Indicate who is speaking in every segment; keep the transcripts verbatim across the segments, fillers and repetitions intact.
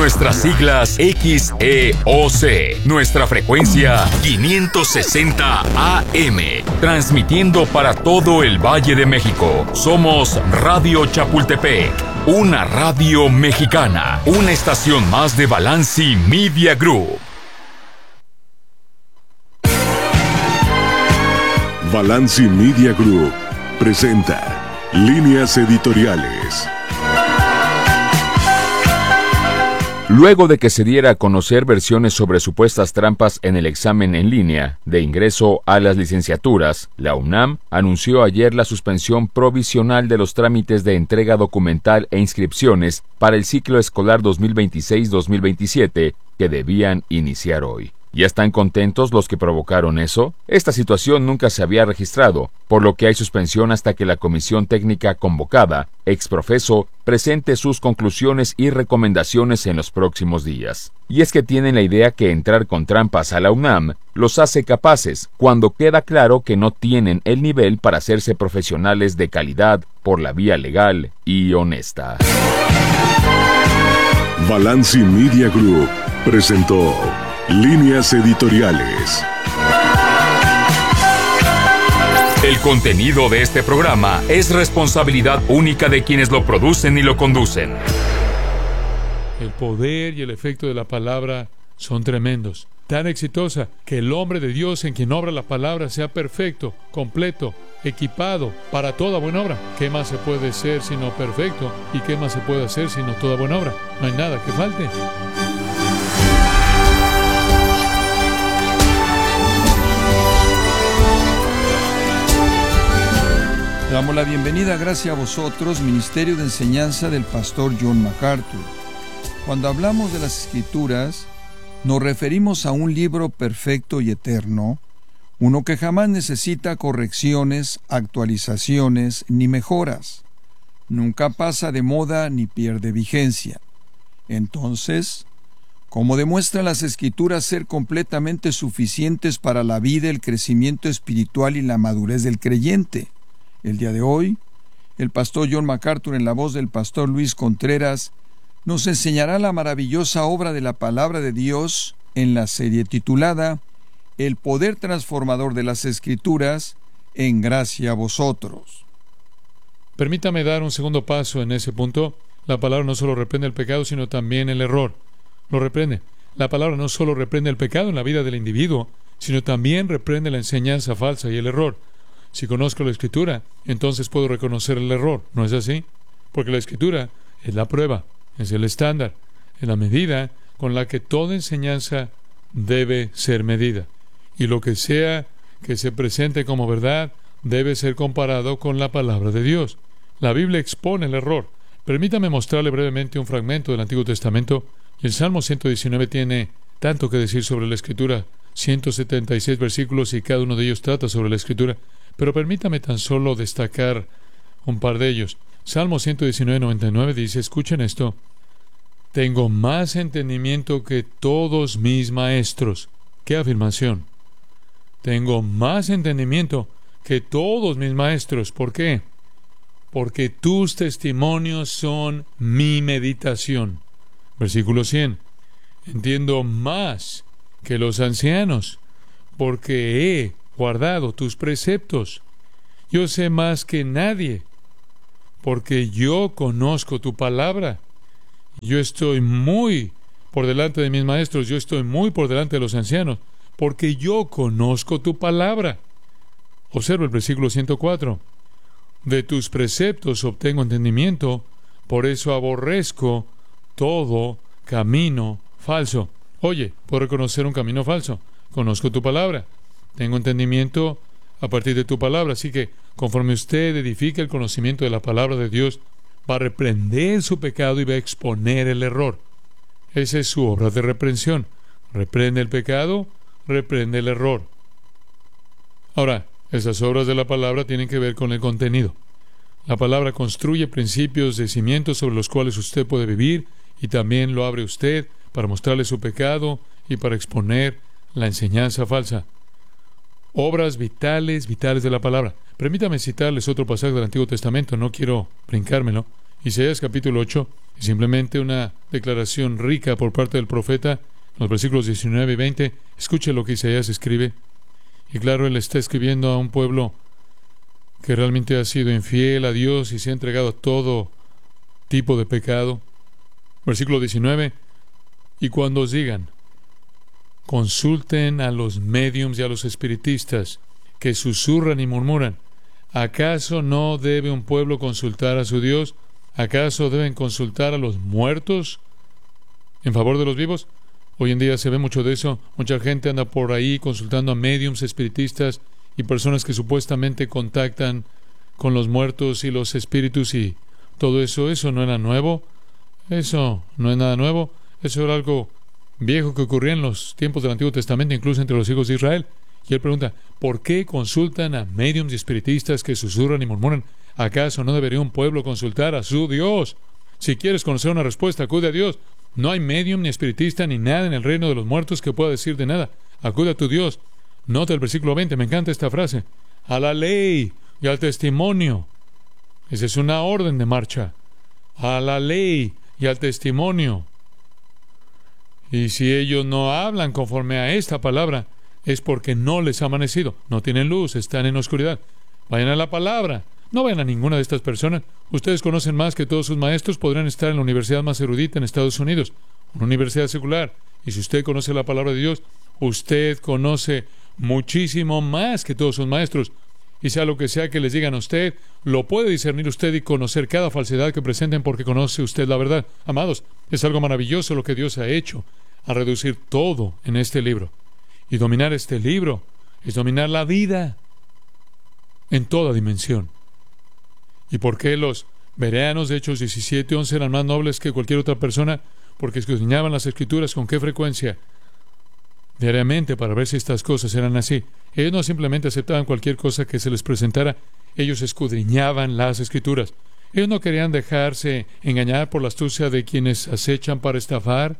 Speaker 1: nuestras siglas X E O C, nuestra frecuencia quinientos sesenta A M, transmitiendo para todo el Valle de México. Somos Radio Chapultepec, una radio mexicana, una estación más de Balanci Media Group.
Speaker 2: Balanci Media Group presenta Líneas Editoriales.
Speaker 3: Luego de que se diera a conocer versiones sobre supuestas trampas en el examen en línea de ingreso a las licenciaturas, la UNAM anunció ayer la suspensión provisional de los trámites de entrega documental e inscripciones para el ciclo escolar dos mil veintiséis dos mil veintisiete que debían iniciar hoy. ¿Ya están contentos los que provocaron eso? Esta situación nunca se había registrado, por lo que hay suspensión hasta que la comisión técnica convocada, exprofeso, presente sus conclusiones y recomendaciones en los próximos días. Y es que tienen la idea que entrar con trampas a la UNAM los hace capaces, cuando queda claro que no tienen el nivel para hacerse profesionales de calidad por la vía legal y honesta.
Speaker 2: Balanci Media Group presentó Líneas Editoriales.
Speaker 1: El contenido de este programa es responsabilidad única de quienes lo producen y lo conducen.
Speaker 4: El poder y el efecto de la palabra son tremendos. Tan exitosa que el hombre de Dios en quien obra la palabra sea perfecto, completo, equipado para toda buena obra. ¿Qué más se puede ser sino perfecto? ¿Y qué más se puede hacer sino toda buena obra? No hay nada que falte.
Speaker 5: Damos la bienvenida, gracias a vosotros, Ministerio de Enseñanza del Pastor John MacArthur. Cuando hablamos de las Escrituras, nos referimos a un libro perfecto y eterno, uno que jamás necesita correcciones, actualizaciones ni mejoras. Nunca pasa de moda ni pierde vigencia. Entonces, ¿cómo demuestran las Escrituras ser completamente suficientes para la vida, el crecimiento espiritual y la madurez del creyente? El día de hoy, el pastor John MacArthur, en la voz del pastor Luis Contreras, nos enseñará la maravillosa obra de la Palabra de Dios en la serie titulada El poder transformador de las Escrituras, en gracia a vosotros.
Speaker 4: Permítame dar un segundo paso en ese punto. La palabra no solo reprende el pecado, sino también el error. Lo reprende. La palabra no solo reprende el pecado en la vida del individuo, sino también reprende la enseñanza falsa y el error. Si conozco la Escritura, entonces puedo reconocer el error. ¿No es así? Porque la Escritura es la prueba, es el estándar, es la medida con la que toda enseñanza debe ser medida. Y lo que sea que se presente como verdad debe ser comparado con la palabra de Dios. La Biblia expone el error. Permítame mostrarle brevemente un fragmento del Antiguo Testamento. El Salmo ciento diecinueve tiene tanto que decir sobre la Escritura. ciento setenta y seis versículos y cada uno de ellos trata sobre la Escritura. Pero permítame tan solo destacar un par de ellos. Salmo ciento diecinueve, noventa y nueve dice, escuchen esto: tengo más entendimiento que todos mis maestros. ¡Qué afirmación! Tengo más entendimiento que todos mis maestros. ¿Por qué? Porque tus testimonios son mi meditación. Versículo cien. Entiendo más que los ancianos, porque he guardado tus preceptos. Yo sé más que nadie, porque yo conozco tu palabra. Yo estoy muy por delante de mis maestros, yo estoy muy por delante de los ancianos, porque yo conozco tu palabra. Observa el versículo ciento cuatro. De tus preceptos obtengo entendimiento, por eso aborrezco todo camino falso. Oye, puedo reconocer un camino falso. Conozco tu palabra. Tengo entendimiento a partir de tu palabra. Así que, conforme usted edifica el conocimiento de la palabra de Dios, va a reprender su pecado y va a exponer el error. Esa es su obra de reprensión. Reprende el pecado, reprende el error. Ahora, esas obras de la palabra tienen que ver con el contenido. La palabra construye principios de cimientos sobre los cuales usted puede vivir, y también lo abre usted para mostrarle su pecado y para exponer la enseñanza falsa. Obras vitales, vitales de la palabra. Permítame citarles otro pasaje del Antiguo Testamento, no quiero brincármelo. Isaías capítulo ocho es simplemente una declaración rica por parte del profeta. En los versículos diecinueve y veinte, escuche lo que Isaías escribe. Y claro, él está escribiendo a un pueblo que realmente ha sido infiel a Dios y se ha entregado a todo tipo de pecado. Versículo diecinueve. Y cuando os digan, consulten a los médiums y a los espiritistas que susurran y murmuran, ¿acaso no debe un pueblo consultar a su Dios? ¿Acaso deben consultar a los muertos en favor de los vivos? Hoy en día se ve mucho de eso. Mucha gente anda por ahí consultando a médiums, espiritistas y personas que supuestamente contactan con los muertos y los espíritus y todo eso. Eso no era nuevo. Eso no es nada nuevo. Eso era algo viejo que ocurría en los tiempos del Antiguo Testamento, incluso entre los hijos de Israel. Y él pregunta, ¿por qué consultan a médiums y espiritistas que susurran y murmuran? ¿Acaso no debería un pueblo consultar a su Dios? Si quieres conocer una respuesta, acude a Dios. No hay medium, ni espiritista, ni nada en el reino de los muertos que pueda decir de nada. Acude a tu Dios. Nota el versículo veinte, me encanta esta frase. A la ley y al testimonio. Esa es una orden de marcha. A la ley y al testimonio. Y si ellos no hablan conforme a esta palabra, es porque no les ha amanecido. No tienen luz, están en oscuridad. Vayan a la palabra. No vayan a ninguna de estas personas. Ustedes conocen más que todos sus maestros. Podrían estar en la universidad más erudita en Estados Unidos, una universidad secular. Y si usted conoce la palabra de Dios, usted conoce muchísimo más que todos sus maestros. Y sea lo que sea que les digan a usted, lo puede discernir usted y conocer cada falsedad que presenten porque conoce usted la verdad. Amados, es algo maravilloso lo que Dios ha hecho a reducir todo en este libro. Y dominar este libro es dominar la vida en toda dimensión. ¿Y por qué los bereanos de Hechos diecisiete once eran más nobles que cualquier otra persona? Porque escudriñaban las Escrituras. ¿Con qué frecuencia? Diariamente, para ver si estas cosas eran así. Ellos no simplemente aceptaban cualquier cosa que se les presentara. Ellos escudriñaban las Escrituras. Ellos no querían dejarse engañar por la astucia de quienes acechan para estafar.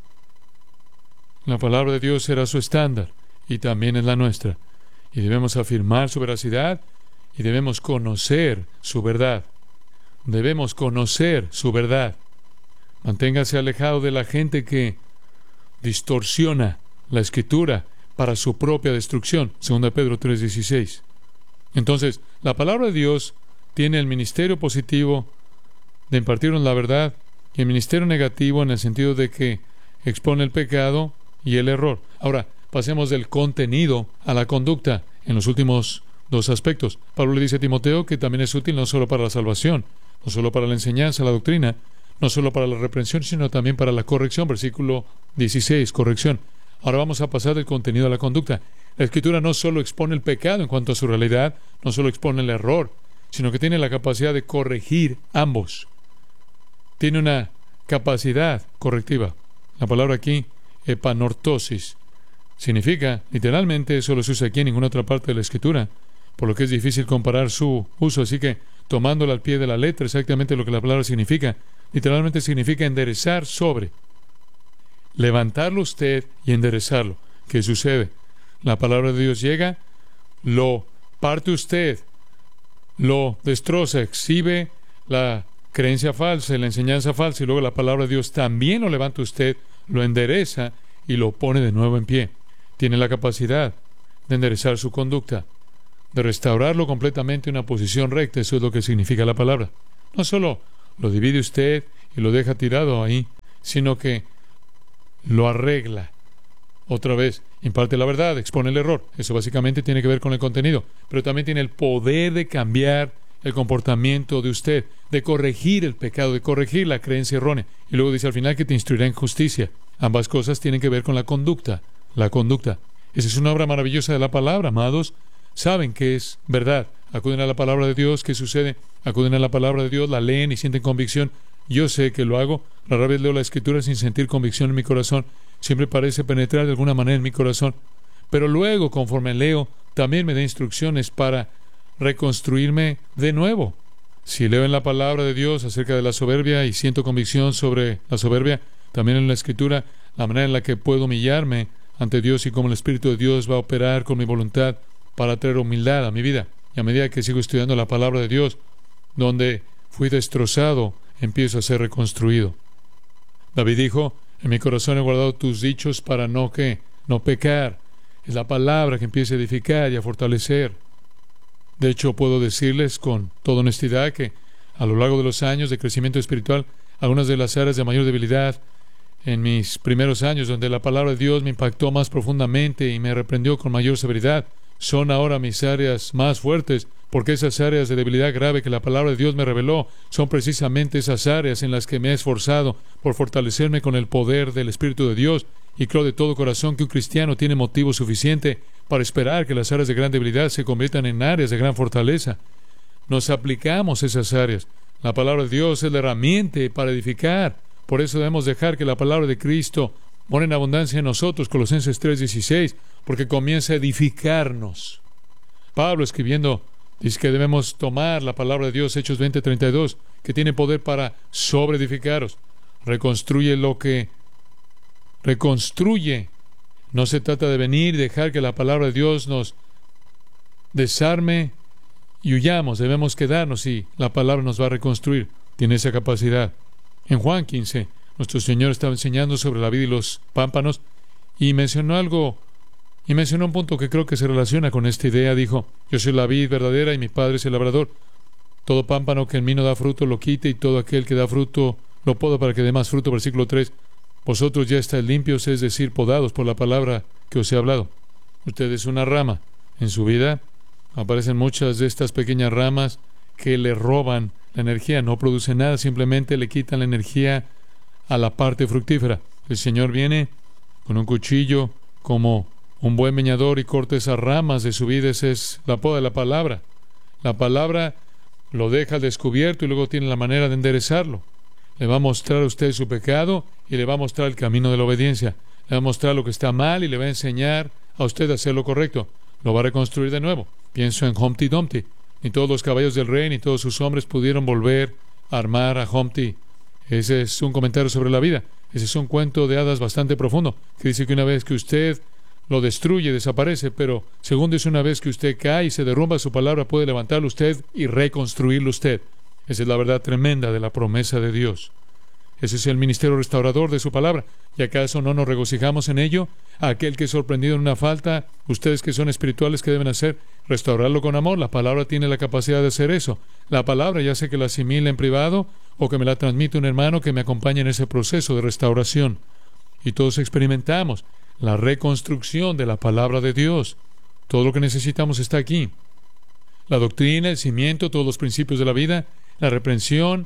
Speaker 4: La palabra de Dios era su estándar y también es la nuestra. Y debemos afirmar su veracidad y debemos conocer su verdad. Debemos conocer su verdad. Manténgase alejado de la gente que distorsiona la Escritura para su propia destrucción. Segunda Pedro tres dieciséis. Entonces, la palabra de Dios tiene el ministerio positivo de impartirnos la verdad y el ministerio negativo en el sentido de que expone el pecado y el error. Ahora, pasemos del contenido a la conducta en los últimos dos aspectos. Pablo le dice a Timoteo que también es útil no solo para la salvación, no solo para la enseñanza, la doctrina, no solo para la reprensión, sino también para la corrección. Versículo dieciséis, corrección. Ahora vamos a pasar del contenido a la conducta. La Escritura no solo expone el pecado en cuanto a su realidad, no solo expone el error, sino que tiene la capacidad de corregir ambos. Tiene una capacidad correctiva. La palabra aquí, epanortosis, significa, literalmente, eso lo se usa aquí en ninguna otra parte de la Escritura, por lo que es difícil comparar su uso. Así que, tomándolo al pie de la letra, exactamente lo que la palabra significa, literalmente significa enderezar sobre. Levantarlo usted y enderezarlo. ¿Qué sucede? La palabra de Dios llega, lo parte usted, lo destroza, exhibe la creencia falsa y la enseñanza falsa, y luego la palabra de Dios también lo levanta usted, lo endereza y lo pone de nuevo en pie. Tiene la capacidad de enderezar su conducta, de restaurarlo completamente en una posición recta. Eso es lo que significa la palabra. No solo lo divide usted y lo deja tirado ahí, sino que lo arregla. Otra vez, imparte la verdad, expone el error. Eso básicamente tiene que ver con el contenido, pero también tiene el poder de cambiar el comportamiento de usted, de corregir el pecado, de corregir la creencia errónea. Y luego dice al final que te instruirá en justicia. Ambas cosas tienen que ver con la conducta. La conducta. Esa es una obra maravillosa de la palabra, amados. Saben que es verdad. Acuden a la palabra de Dios. ¿Qué sucede? Acuden a la palabra de Dios, la leen y sienten convicción. Yo sé que lo hago. Rara vez leo la Escritura sin sentir convicción en mi corazón. Siempre parece penetrar de alguna manera en mi corazón. Pero luego, conforme leo, también me da instrucciones para reconstruirme de nuevo. Si leo en la palabra de Dios acerca de la soberbia y siento convicción sobre la soberbia, también en la Escritura, la manera en la que puedo humillarme ante Dios y cómo el Espíritu de Dios va a operar con mi voluntad para traer humildad a mi vida. Y a medida que sigo estudiando la palabra de Dios, donde fui destrozado empiezo a ser reconstruido. David dijo, en mi corazón he guardado tus dichos para no que, no pecar. Es la palabra que empieza a edificar y a fortalecer. De hecho, puedo decirles con toda honestidad que a lo largo de los años de crecimiento espiritual, algunas de las áreas de mayor debilidad en mis primeros años, donde la palabra de Dios me impactó más profundamente y me reprendió con mayor severidad, son ahora mis áreas más fuertes, porque esas áreas de debilidad grave que la palabra de Dios me reveló son precisamente esas áreas en las que me he esforzado por fortalecerme con el poder del Espíritu de Dios, y creo de todo corazón que un cristiano tiene motivo suficiente para esperar que las áreas de gran debilidad se conviertan en áreas de gran fortaleza. Nos aplicamos esas áreas. La palabra de Dios es la herramienta para edificar. Por eso debemos dejar que la palabra de Cristo mora en abundancia en nosotros, Colosenses tres dieciséis, porque comienza a edificarnos. Pablo, escribiendo, dice que debemos tomar la palabra de Dios, Hechos veinte treinta y dos, que tiene poder para sobreedificaros. Reconstruye lo que reconstruye. No se trata de venir y dejar que la palabra de Dios nos desarme y huyamos. Debemos quedarnos y la palabra nos va a reconstruir. Tiene esa capacidad. En Juan quince, nuestro Señor estaba enseñando sobre la vid y los pámpanos y mencionó algo, y mencionó un punto que creo que se relaciona con esta idea. Dijo, yo soy la vid verdadera y mi Padre es el labrador. Todo pámpano que en mí no da fruto lo quite, y todo aquel que da fruto lo poda para que dé más fruto. Versículo tres. Vosotros ya estáis limpios, es decir, podados por la palabra que os he hablado. Usted es una rama. En su vida aparecen muchas de estas pequeñas ramas que le roban la energía, no producen nada, simplemente le quitan la energía a la parte fructífera. El Señor viene con un cuchillo como un buen leñador y corta esas ramas de su vida. Esa es la poda de la palabra. La palabra lo deja al descubierto y luego tiene la manera de enderezarlo. Le va a mostrar a usted su pecado y le va a mostrar el camino de la obediencia. Le va a mostrar lo que está mal y le va a enseñar a usted a hacer lo correcto. Lo va a reconstruir de nuevo. Pienso en Humpty Dumpty. Ni todos los caballos del rey ni todos sus hombres pudieron volver a armar a Humpty. Ese es un comentario sobre la vida. Ese es un cuento de hadas bastante profundo, que dice que una vez que usted lo destruye, desaparece, pero segundo es una vez que usted cae y se derrumba, su palabra puede levantarlo usted y reconstruirlo usted. Esa es la verdad tremenda de la promesa de Dios. Ese es el ministerio restaurador de su palabra. ¿Y acaso no nos regocijamos en ello? Aquel que es sorprendido en una falta, ustedes que son espirituales, ¿qué deben hacer? Restaurarlo con amor. La palabra tiene la capacidad de hacer eso. La palabra, ya sea que la asimile en privado o que me la transmite un hermano que me acompañe en ese proceso de restauración. Y todos experimentamos la reconstrucción de la palabra de Dios. Todo lo que necesitamos está aquí. La doctrina, el cimiento, todos los principios de la vida, la reprensión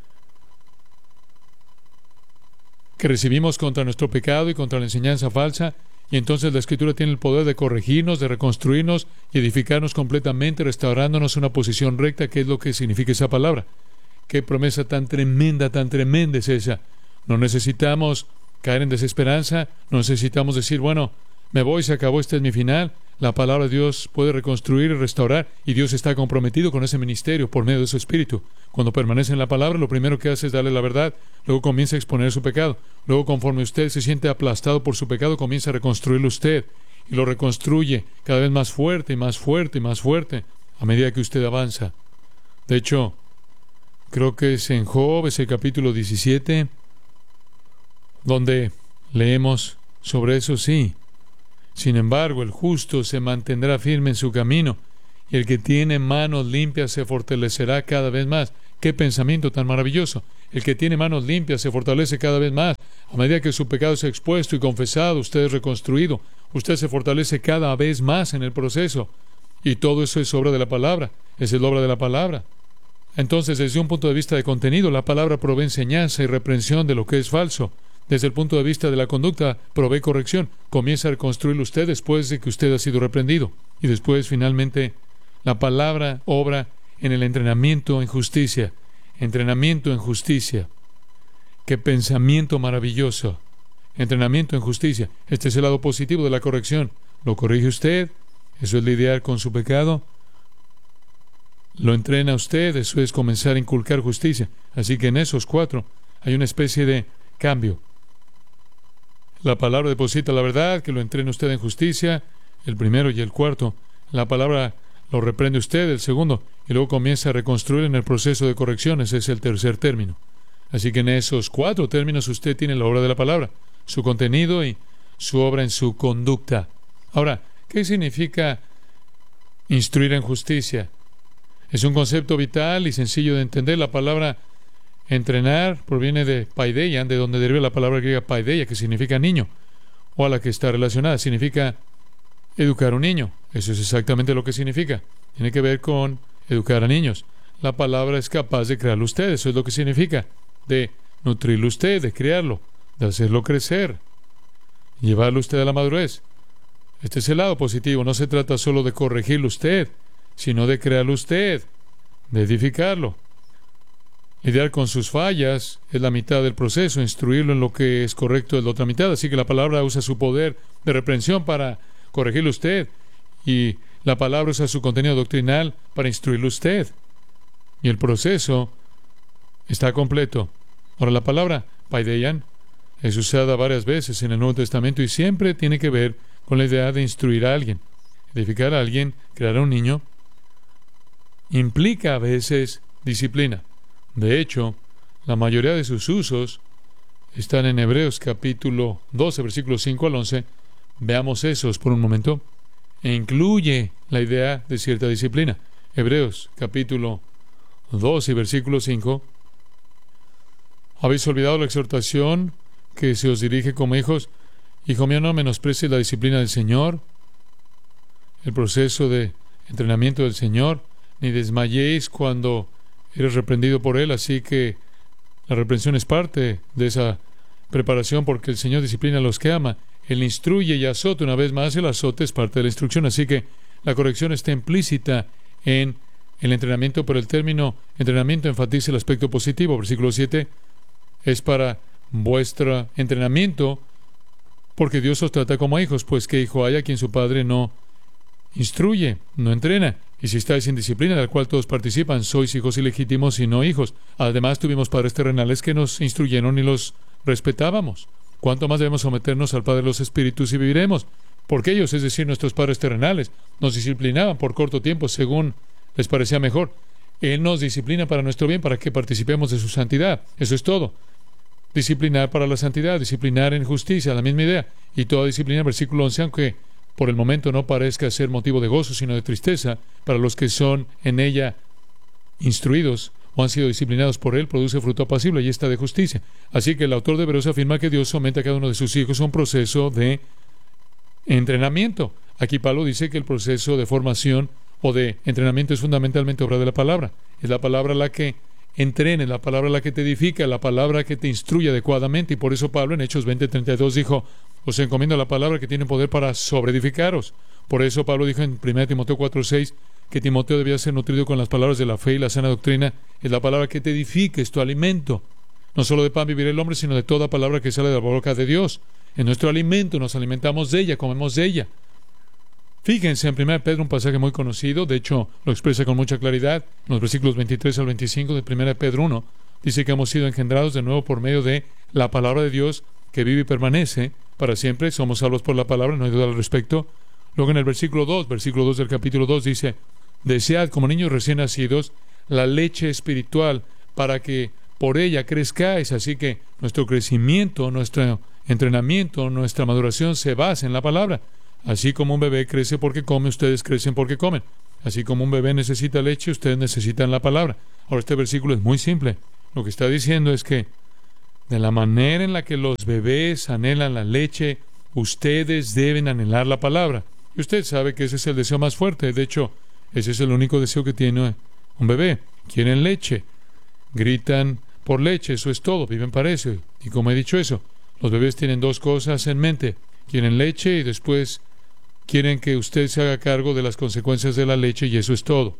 Speaker 4: que recibimos contra nuestro pecado y contra la enseñanza falsa, y entonces la Escritura tiene el poder de corregirnos, de reconstruirnos y edificarnos completamente, restaurándonos una posición recta, que es lo que significa esa palabra. Qué promesa tan tremenda, tan tremenda es esa. No necesitamos caer en desesperanza, no necesitamos decir, bueno, me voy, se acabó, este es mi final. La palabra de Dios puede reconstruir y restaurar, y Dios está comprometido con ese ministerio por medio de su Espíritu. Cuando permanece en la palabra, lo primero que hace es darle la verdad, luego comienza a exponer su pecado, luego conforme usted se siente aplastado por su pecado, comienza a reconstruirlo usted, y lo reconstruye cada vez más fuerte y más fuerte y más fuerte a medida que usted avanza. De hecho, creo que es en Job, es el capítulo diecisiete, donde leemos sobre eso. Sí. Sin embargo, el justo se mantendrá firme en su camino, y el que tiene manos limpias se fortalecerá cada vez más. ¡Qué pensamiento tan maravilloso! El que tiene manos limpias se fortalece cada vez más. A medida que su pecado es expuesto y confesado, usted es reconstruido. Usted se fortalece cada vez más en el proceso. Y todo eso es obra de la palabra. Esa es la obra de la palabra. Entonces, desde un punto de vista de contenido, la palabra provee enseñanza y reprensión de lo que es falso. Desde el punto de vista de la conducta, provee corrección. Comienza a reconstruirlo usted después de que usted ha sido reprendido. Y después, finalmente, la palabra obra en el entrenamiento en justicia. Entrenamiento en justicia. ¡Qué pensamiento maravilloso! Entrenamiento en justicia. Este es el lado positivo de la corrección. Lo corrige usted. Eso es lidiar con su pecado. Lo entrena usted. Eso es comenzar a inculcar justicia. Así que en esos cuatro hay una especie de cambio. La palabra deposita la verdad, que lo entrena usted en justicia, el primero, y el cuarto, la palabra lo reprende usted, el segundo, y luego comienza a reconstruir en el proceso de corrección. Ese es el tercer término. Así que en esos cuatro términos usted tiene la obra de la palabra, su contenido y su obra en su conducta. Ahora, ¿qué significa instruir en justicia? Es un concepto vital y sencillo de entender. La palabra entrenar proviene de paideia, de donde deriva la palabra griega paideia, que significa niño, o a la que está relacionada. Significa educar a un niño. Eso es exactamente lo que significa. Tiene que ver con educar a niños. La palabra es capaz de crearlo usted. Eso es lo que significa. De nutrirlo usted, de criarlo, de hacerlo crecer, llevarlo usted a la madurez. Este es el lado positivo. No se trata solo de corregirlo usted, sino de crearlo usted, de edificarlo. Lidiar con sus fallas es la mitad del proceso. Instruirlo en lo que es correcto es la otra mitad. Así que la palabra usa su poder de reprensión para corregirlo usted, y la palabra usa su contenido doctrinal para instruirlo usted. Y el proceso está completo. Ahora, la palabra paideian es usada varias veces en el Nuevo Testamento y siempre tiene que ver con la idea de instruir a alguien. Edificar a alguien, crear a un niño, implica a veces disciplina. De hecho, la mayoría de sus usos están en Hebreos capítulo doce, versículos cinco al once. Veamos esos por un momento. E incluye la idea de cierta disciplina. Hebreos capítulo doce, versículo cinco. ¿Habéis olvidado la exhortación que se os dirige como hijos? Hijo mío, no menosprecies la disciplina del Señor, el proceso de entrenamiento del Señor, ni desmayéis cuando eres reprendido por Él. Así que la reprensión es parte de esa preparación, porque el Señor disciplina a los que ama. Él instruye y azota. Una vez más, el azote es parte de la instrucción. Así que la corrección está implícita en el entrenamiento, pero el término entrenamiento enfatiza el aspecto positivo. Versículo siete, es para vuestro entrenamiento, porque Dios os trata como a hijos. Pues ¿qué hijo hay a quien su padre no instruye, no entrena? Y si estáis en disciplina, de la cual todos participan, sois hijos ilegítimos y no hijos. Además, tuvimos padres terrenales que nos instruyeron y los respetábamos. ¿Cuánto más debemos someternos al Padre de los Espíritus y viviremos? Porque ellos, es decir, nuestros padres terrenales, nos disciplinaban por corto tiempo según les parecía mejor. Él nos disciplina para nuestro bien, para que participemos de su santidad. Eso es todo. Disciplinar para la santidad, disciplinar en justicia, la misma idea. Y toda disciplina, versículo once, aunque por el momento no parezca ser motivo de gozo, sino de tristeza, para los que son en ella instruidos o han sido disciplinados por Él, produce fruto apacible, y está de justicia. Así que el autor de Hebreos afirma que Dios somete a cada uno de sus hijos a un proceso de entrenamiento. Aquí Pablo dice que el proceso de formación o de entrenamiento es fundamentalmente obra de la palabra. Es la palabra la que entrena, es la palabra la que te edifica, la palabra que te instruye adecuadamente. Y por eso Pablo en Hechos veinte treinta y dos dijo: os encomiendo la palabra que tiene poder para sobreedificaros. Por eso Pablo dijo en primera Timoteo cuatro seis que Timoteo debía ser nutrido con las palabras de la fe y la sana doctrina. Es la palabra que te edifica, es tu alimento. No solo de pan vivirá el hombre, sino de toda palabra que sale de la boca de Dios. Es nuestro alimento, nos alimentamos de ella, comemos de ella. Fíjense en primera Pedro, un pasaje muy conocido, de hecho lo expresa con mucha claridad, en los versículos veintitrés al veinticinco de primera Pedro uno, dice que hemos sido engendrados de nuevo por medio de la palabra de Dios, que vive y permanece para siempre. Somos salvos por la palabra, no hay duda al respecto. Luego en el versículo dos, versículo dos del capítulo dos dice: desead como niños recién nacidos la leche espiritual, para que por ella crezcáis. Así que nuestro crecimiento, nuestro entrenamiento, nuestra maduración se basa en la palabra. Así como un bebé crece porque come, ustedes crecen porque comen. Así como un bebé necesita leche, ustedes necesitan la palabra. Ahora, este versículo es muy simple. Lo que está diciendo es que de la manera en la que los bebés anhelan la leche, ustedes deben anhelar la palabra. Y usted sabe que ese es el deseo más fuerte. De hecho, ese es el único deseo que tiene un bebé. Quieren leche. Gritan por leche, eso es todo. Viven para eso. Y como he dicho eso, los bebés tienen dos cosas en mente. Quieren leche y después quieren que usted se haga cargo de las consecuencias de la leche, y eso es todo.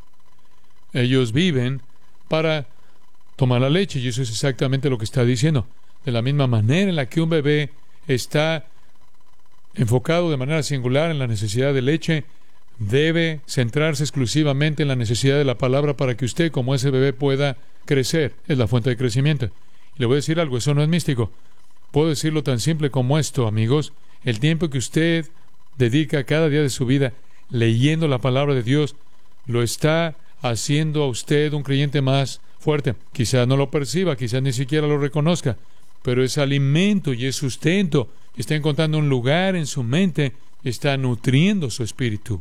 Speaker 4: Ellos viven para tomar la leche, y eso es exactamente lo que está diciendo. De la misma manera en la que un bebé está enfocado de manera singular en la necesidad de leche, debe centrarse exclusivamente en la necesidad de la palabra para que usted, como ese bebé, pueda crecer. Es la fuente de crecimiento. Y le voy a decir algo, eso no es místico. Puedo decirlo tan simple como esto, amigos. El tiempo que usted dedica cada día de su vida leyendo la palabra de Dios, lo está haciendo a usted un creyente más fuerte. Quizás no lo perciba, quizás ni siquiera lo reconozca, pero es alimento y es sustento. Está encontrando un lugar en su mente, está nutriendo su espíritu.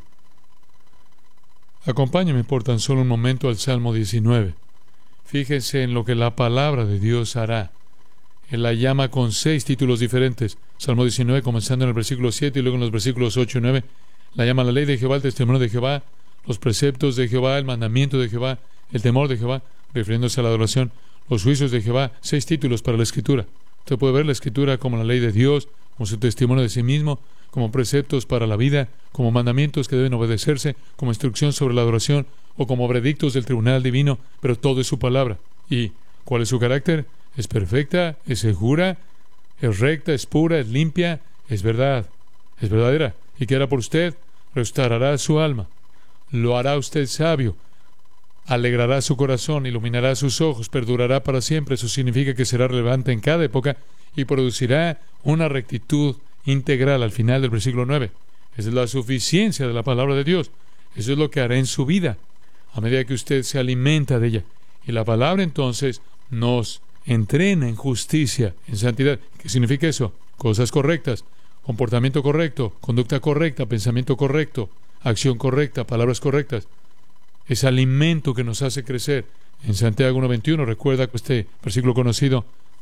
Speaker 4: Acompáñeme por tan solo un momento al Salmo diecinueve. Fíjense en lo que la palabra de Dios hará. Él la llama con seis títulos diferentes. Salmo diecinueve, comenzando en el versículo siete y luego en los versículos ocho y nueve. La llama la ley de Jehová, el testimonio de Jehová, los preceptos de Jehová, el mandamiento de Jehová, el temor de Jehová, refiriéndose a la adoración, los juicios de Jehová. Seis títulos para la Escritura. Usted puede ver la Escritura como la ley de Dios, como su testimonio de sí mismo, como preceptos para la vida, como mandamientos que deben obedecerse, como instrucción sobre la adoración, o como veredictos del tribunal divino, pero todo es su palabra. ¿Y cuál es su carácter? Es perfecta, es segura, es recta, es pura, es limpia, es verdad, es verdadera. ¿Y qué hará por usted? Restaurará su alma, lo hará usted sabio, alegrará su corazón, iluminará sus ojos, perdurará para siempre. Eso significa que será relevante en cada época y producirá una rectitud integral al final del versículo nueve. Esa es la suficiencia de la palabra de Dios. Eso es lo que hará en su vida a medida que usted se alimenta de ella. Y la palabra entonces nos entrena en justicia, en santidad. ¿Qué significa eso? Cosas correctas, comportamiento correcto, conducta correcta, pensamiento correcto, acción correcta, palabras correctas. Es alimento que nos hace crecer. En Santiago uno veintiuno, recuerda este versículo conocido.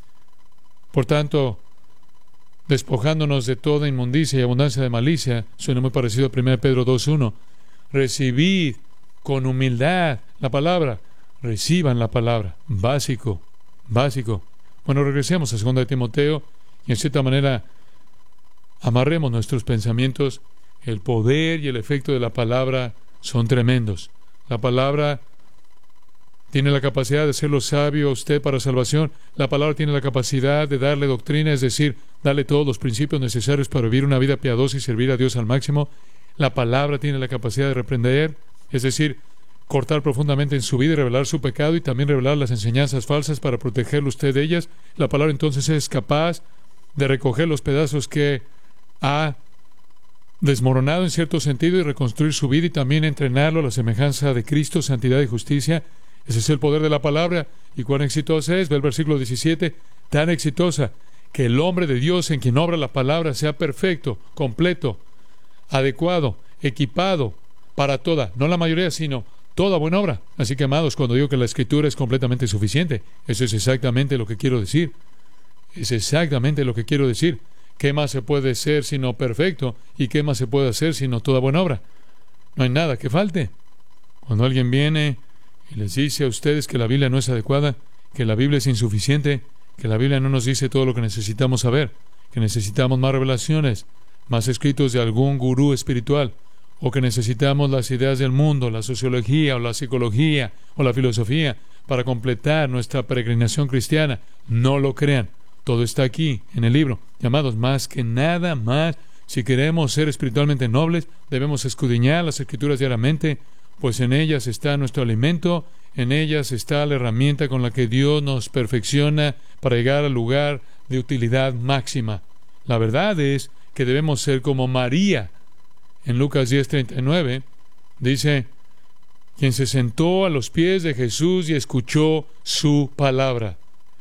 Speaker 4: Por tanto, despojándonos de toda inmundicia y abundancia de malicia, suena muy parecido a primera Pedro dos uno. Recibid con humildad la palabra. Reciban la palabra. Básico, básico. Bueno, regresemos a segunda de Timoteo y en cierta manera amarremos nuestros pensamientos. El poder y el efecto de la palabra son tremendos. La palabra tiene la capacidad de hacerlo sabio a usted para salvación. La palabra tiene la capacidad de darle doctrina, es decir, darle todos los principios necesarios para vivir una vida piadosa y servir a Dios al máximo. La palabra tiene la capacidad de reprender, es decir, cortar profundamente en su vida y revelar su pecado y también revelar las enseñanzas falsas para protegerlo usted de ellas. La palabra entonces es capaz de recoger los pedazos que ha desmoronado en cierto sentido y reconstruir su vida y también entrenarlo a la semejanza de Cristo, santidad y justicia. Ese es el poder de la palabra. ¿Y cuán exitosa es? Ve el versículo diecisiete. Tan exitosa que el hombre de Dios en quien obra la palabra sea perfecto, completo, adecuado, equipado para toda, no la mayoría, sino toda buena obra. Así que, amados, cuando digo que la Escritura es completamente suficiente, eso es exactamente lo que quiero decir. Es exactamente lo que quiero decir. ¿Qué más se puede ser sino perfecto? ¿Y qué más se puede hacer sino toda buena obra? No hay nada que falte. Cuando alguien viene y les dice a ustedes que la Biblia no es adecuada, que la Biblia es insuficiente, que la Biblia no nos dice todo lo que necesitamos saber, que necesitamos más revelaciones, más escritos de algún gurú espiritual, o que necesitamos las ideas del mundo, la sociología o la psicología o la filosofía para completar nuestra peregrinación cristiana, no lo crean. Todo está aquí en el libro. Llamados, más que nada más, si queremos ser espiritualmente nobles, debemos escudriñar las Escrituras diariamente, pues en ellas está nuestro alimento, en ellas está la herramienta con la que Dios nos perfecciona para llegar al lugar de utilidad máxima. La verdad es que debemos ser como María. En Lucas diez treinta y nueve dice, quien se sentó a los pies de Jesús y escuchó su palabra.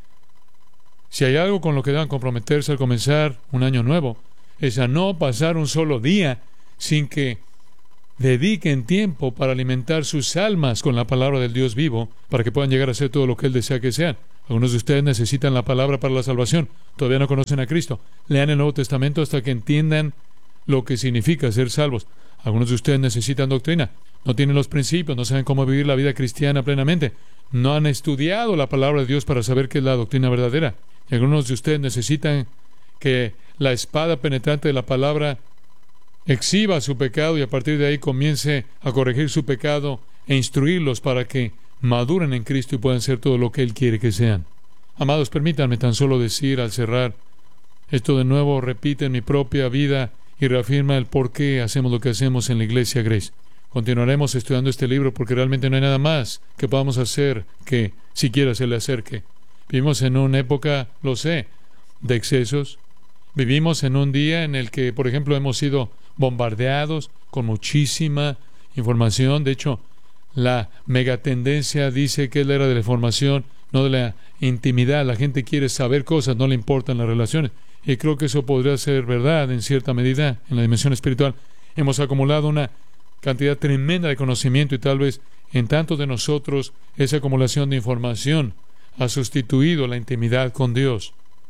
Speaker 4: Si hay algo con lo que deban comprometerse al comenzar un año nuevo, es a no pasar un solo día sin que dediquen tiempo para alimentar sus almas con la palabra del Dios vivo, para que puedan llegar a ser todo lo que Él desea que sean. Algunos de ustedes necesitan la palabra para la salvación. Todavía no conocen a Cristo. Lean el Nuevo Testamento hasta que entiendan lo que significa ser salvos. Algunos de ustedes necesitan doctrina. No tienen los principios, no saben cómo vivir la vida cristiana plenamente. No han estudiado la palabra de Dios para saber qué es la doctrina verdadera. Y algunos de ustedes necesitan que la espada penetrante de la palabra exhiba su pecado y a partir de ahí comience a corregir su pecado e instruirlos para que maduren en Cristo y puedan ser todo lo que Él quiere que sean. Amados, permítanme tan solo decir al cerrar, esto de nuevo repite en mi propia vida y reafirma el por qué hacemos lo que hacemos en la Iglesia Grace. Continuaremos estudiando este libro porque realmente no hay nada más que podamos hacer que siquiera se le acerque. Vivimos en una época, lo sé, de excesos. Vivimos en un día en el que, por ejemplo, hemos sido bombardeados con muchísima información. De hecho, La megatendencia dice que es la era de la información, no de la intimidad. La gente quiere saber cosas, no le importan las relaciones. Y creo que eso podría ser verdad en cierta medida en la dimensión espiritual. Hemos acumulado una cantidad tremenda de conocimiento y tal vez en tantos de nosotros esa acumulación de información ha sustituido la intimidad con Dios.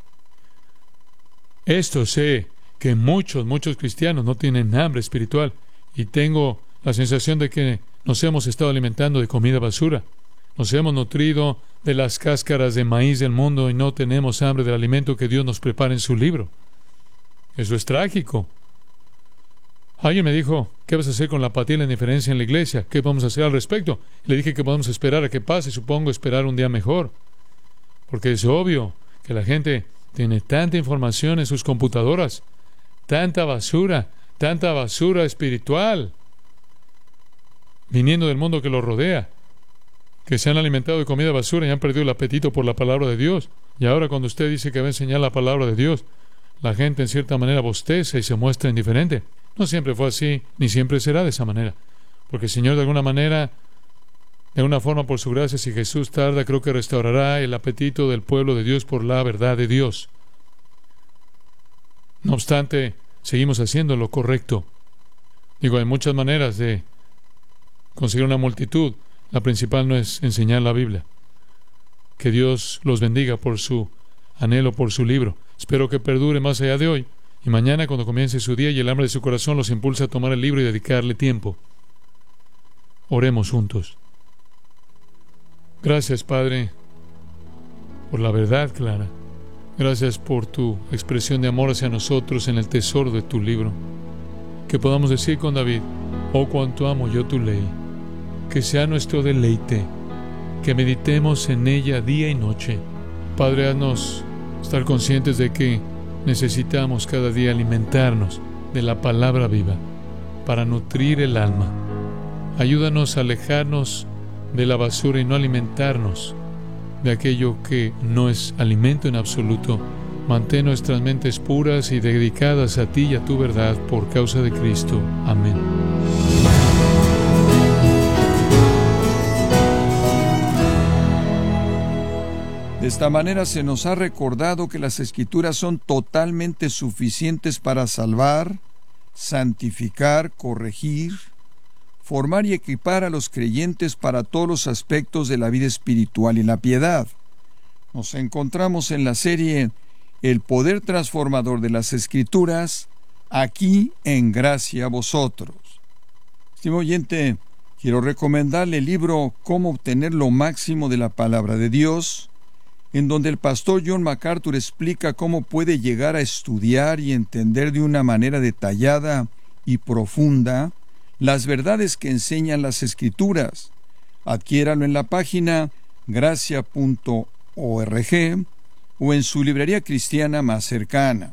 Speaker 4: Esto sé que muchos, muchos cristianos no tienen hambre espiritual y tengo la sensación de que nos hemos estado alimentando de comida basura. Nos hemos nutrido de las cáscaras de maíz del mundo y no tenemos hambre del alimento que Dios nos prepara en su libro. Eso es trágico. Alguien me dijo, ¿qué vas a hacer con la apatía y la indiferencia en la iglesia? ¿Qué vamos a hacer al respecto? Le dije que podemos esperar a que pase, supongo esperar un día mejor. Porque es obvio que la gente tiene tanta información en sus computadoras, tanta basura, tanta basura espiritual, viniendo del mundo que los rodea, que se han alimentado de comida basura y han perdido el apetito por la palabra de Dios. Y ahora cuando usted dice que va a enseñar la palabra de Dios, la gente en cierta manera bosteza y se muestra indiferente. No siempre fue así, ni siempre será de esa manera. Porque el Señor de alguna manera, de alguna forma por su gracia, si Jesús tarda, creo que restaurará el apetito del pueblo de Dios por la verdad de Dios. No obstante, seguimos haciendo lo correcto. Digo, hay muchas maneras de conseguir una multitud. La principal no es enseñar la Biblia. Que Dios los bendiga por su anhelo por su libro. Espero que perdure más allá de hoy. Y mañana, cuando comience su día y el hambre de su corazón los impulsa a tomar el libro y dedicarle tiempo. Oremos juntos. Gracias, Padre, por la verdad clara. Gracias por tu expresión de amor hacia nosotros en el tesoro de tu libro. Que podamos decir con David, oh, cuánto amo yo tu ley. Que sea nuestro deleite, que meditemos en ella día y noche. Padre, haznos estar conscientes de que necesitamos cada día alimentarnos de la palabra viva para nutrir el alma. Ayúdanos a alejarnos de la basura y no alimentarnos de aquello que no es alimento en absoluto. Mantén nuestras mentes puras y dedicadas a ti y a tu verdad por causa de Cristo. Amén.
Speaker 5: De esta manera se nos ha recordado que las Escrituras son totalmente suficientes para salvar, santificar, corregir, formar y equipar a los creyentes para todos los aspectos de la vida espiritual y la piedad. Nos encontramos en la serie El poder transformador de las Escrituras, aquí en Gracia a Vosotros. Estimado oyente, quiero recomendarle el libro Cómo obtener lo máximo de la palabra de Dios, en donde el pastor John MacArthur explica cómo puede llegar a estudiar y entender de una manera detallada y profunda las verdades que enseñan las Escrituras. Adquiéralo en la página gracia punto org o en su librería cristiana más cercana.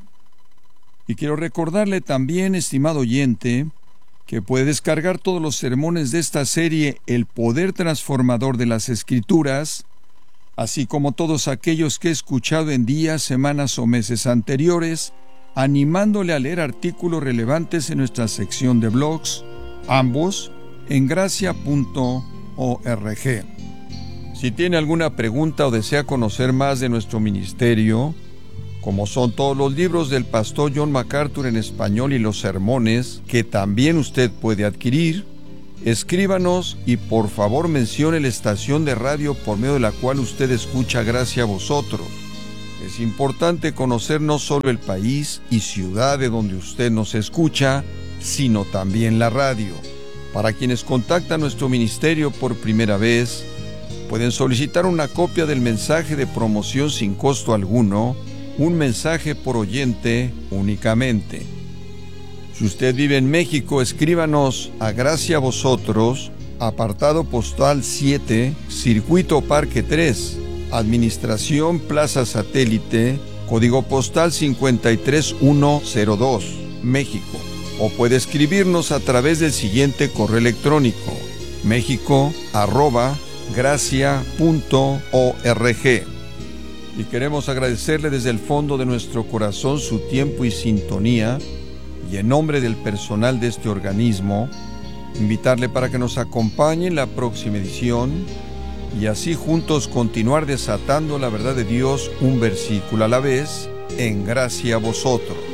Speaker 5: Y quiero recordarle también, estimado oyente, que puede descargar todos los sermones de esta serie El poder transformador de las Escrituras, así como todos aquellos que he escuchado en días, semanas o meses anteriores, animándole a leer artículos relevantes en nuestra sección de blogs, ambos en gracia punto org. Si tiene alguna pregunta o desea conocer más de nuestro ministerio, como son todos los libros del pastor John MacArthur en español y los sermones que también usted puede adquirir, escríbanos y por favor mencione la estación de radio por medio de la cual usted escucha Gracia a Vosotros. Es importante conocer no solo el país y ciudad de donde usted nos escucha, sino también la radio. Para quienes contactan nuestro ministerio por primera vez, pueden solicitar una copia del mensaje de promoción sin costo alguno, un mensaje por oyente únicamente. Si usted vive en México, escríbanos a Gracia a Vosotros, apartado postal siete, Circuito Parque tres, Administración Plaza Satélite, código postal cincuenta y tres mil ciento dos, México. O puede escribirnos a través del siguiente correo electrónico, mexico arroba gracia punto org. Y queremos agradecerle desde el fondo de nuestro corazón su tiempo y sintonía, y en nombre del personal de este organismo, Invitarle para que nos acompañe en la próxima edición y así juntos continuar desatando la verdad de Dios un versículo a la vez, en gracia a vosotros.